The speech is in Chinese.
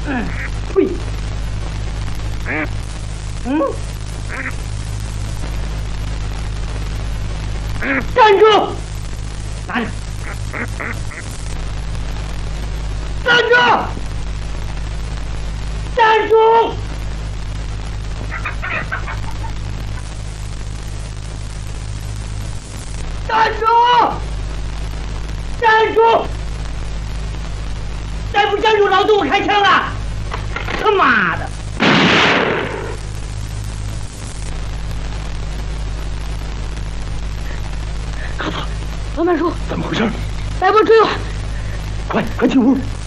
呸！站住！拿着！站住！站住！站住！站住！再不站住，老子我开枪了！他妈的！卡子，老满叔， 怎么回事？ 来波追我！ 快进屋！